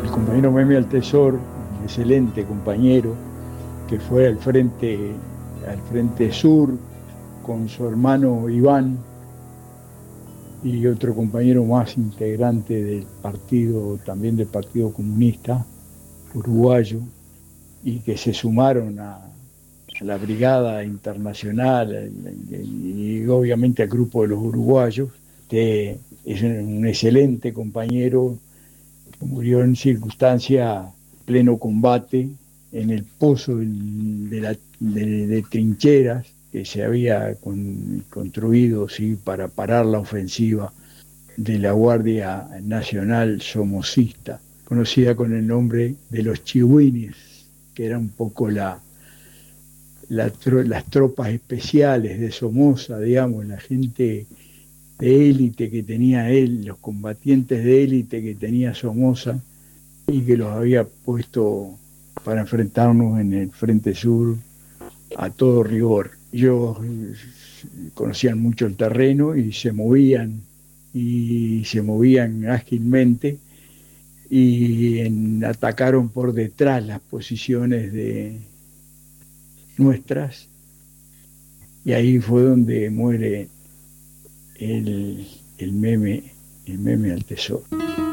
compañero Meme Altesor, un excelente compañero, que fue al frente sur con su hermano Iván y otro compañero más integrante del partido, también del Partido Comunista Uruguayo, y que se sumaron a la Brigada Internacional y obviamente al grupo de los uruguayos. Es un excelente compañero que murió en circunstancia pleno combate en el pozo de trincheras que se había construido, ¿sí?, para parar la ofensiva de la Guardia Nacional Somocista, conocida con el nombre de los Chihuines, que era un poco las tropas especiales de Somoza, digamos, la gente de élite que tenía él, los combatientes de élite que tenía Somoza, y que los había puesto para enfrentarnos en el Frente Sur a todo rigor. Ellos conocían mucho el terreno y se movían ágilmente, y atacaron por detrás las posiciones nuestras, y ahí fue donde muere el meme Altesor.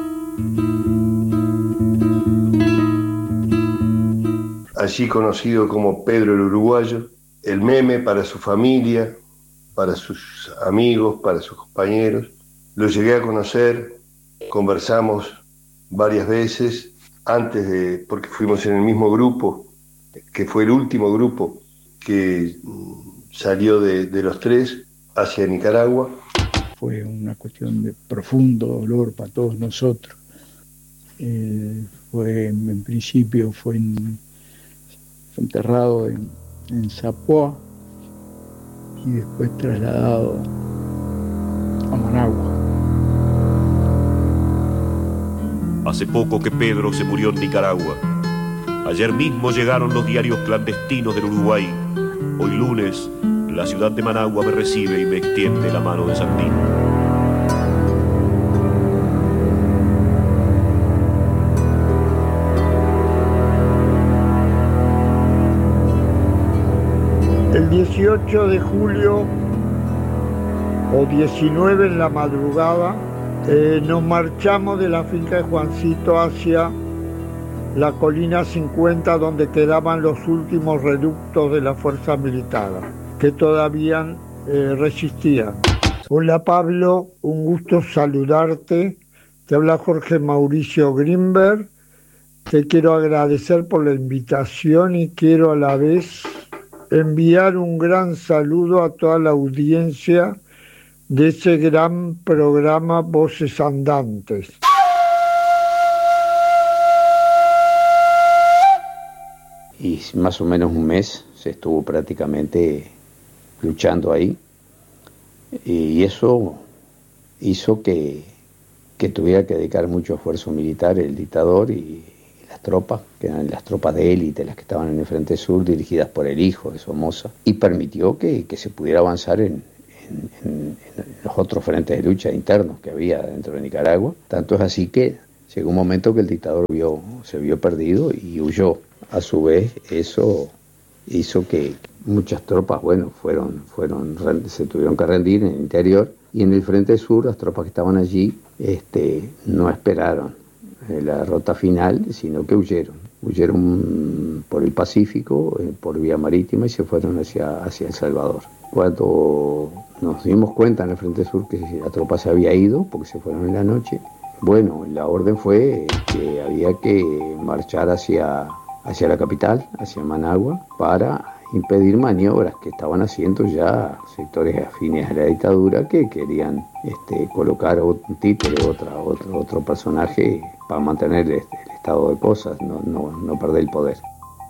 Allí conocido como Pedro el Uruguayo, el meme para su familia, para sus amigos, para sus compañeros. Lo llegué a conocer, conversamos varias veces, porque fuimos en el mismo grupo, que fue el último grupo que salió de los tres hacia Nicaragua. Fue una cuestión de profundo dolor para todos nosotros. En principio fue enterrado en Zapoá y después trasladado a Managua. Hace poco que Pedro se murió en Nicaragua. Ayer mismo llegaron los diarios clandestinos del Uruguay. Hoy lunes, la ciudad de Managua me recibe y me extiende la mano de Santín. El 18 de julio o 19 en la madrugada nos marchamos de la finca de Juancito hacia la colina 50, donde quedaban los últimos reductos de la fuerza militar que todavía resistían. Hola Pablo, un gusto saludarte. Te habla Jorge Mauricio Grimberg. Te quiero agradecer por la invitación y quiero a la vez enviar un gran saludo a toda la audiencia de ese gran programa Voces Andantes. Y más o menos un mes se estuvo prácticamente luchando ahí, y eso hizo que tuviera que dedicar mucho esfuerzo militar el dictador y las tropas, que eran las tropas de élite, las que estaban en el Frente Sur, dirigidas por el hijo de Somoza, y permitió que se pudiera avanzar en los otros frentes de lucha internos que había dentro de Nicaragua. Tanto es así que llegó un momento que el dictador se vio perdido y huyó. A su vez, eso hizo que muchas tropas, se tuvieron que rendir en el interior, y en el Frente Sur las tropas que estaban allí no esperaron la derrota final, sino que huyeron por el Pacífico, por vía marítima, y se fueron hacia El Salvador. Cuando nos dimos cuenta en el Frente Sur que la tropa se había ido, porque se fueron en la noche, la orden fue que había que marchar hacia la capital, hacia Managua, para impedir maniobras que estaban haciendo ya sectores afines a la dictadura, que querían colocar un títere, otro personaje para mantener el estado de cosas, no perder el poder.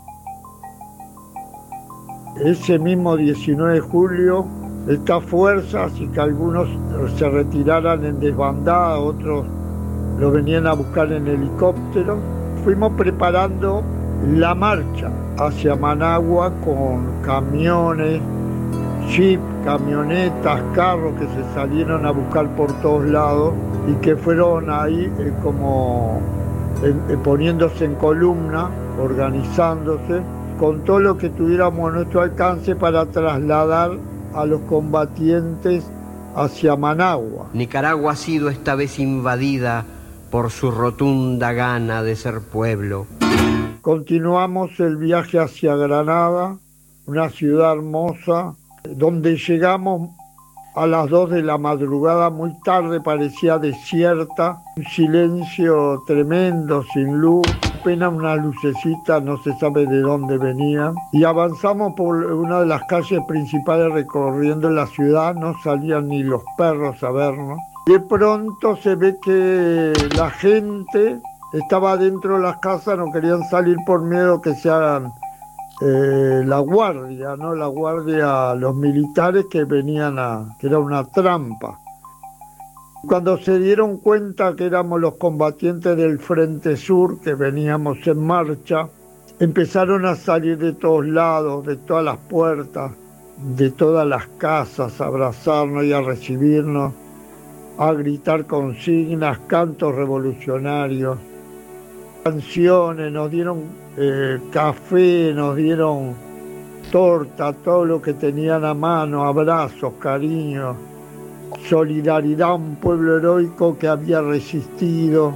Ese mismo 19 de julio, estas fuerzas, y que algunos se retiraran en desbandada, otros los venían a buscar en helicóptero, fuimos preparando la marcha hacia Managua con camiones, jeep, camionetas, carros que se salieron a buscar por todos lados y que fueron ahí como poniéndose en columna, organizándose, con todo lo que tuviéramos a nuestro alcance para trasladar a los combatientes hacia Managua. Nicaragua ha sido esta vez invadida por su rotunda gana de ser pueblo. Continuamos el viaje hacia Granada, una ciudad hermosa, donde llegamos a las 2 de la madrugada, muy tarde, parecía desierta, un silencio tremendo, sin luz, apenas una lucecita, no se sabe de dónde venían, y avanzamos por una de las calles principales recorriendo la ciudad, no salían ni los perros a vernos. De pronto se ve que la gente estaba dentro de las casas, no querían salir por miedo que se hagan la guardia, ¿no? La guardia, los militares que venían que era una trampa. Cuando se dieron cuenta que éramos los combatientes del Frente Sur, que veníamos en marcha, empezaron a salir de todos lados, de todas las puertas, de todas las casas, a abrazarnos y a recibirnos, a gritar consignas, cantos revolucionarios, canciones, nos dieron café, nos dieron torta, todo lo que tenían a mano, abrazos, cariño, solidaridad, un pueblo heroico que había resistido.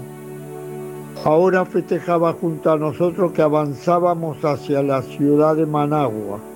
Ahora festejaba junto a nosotros que avanzábamos hacia la ciudad de Managua.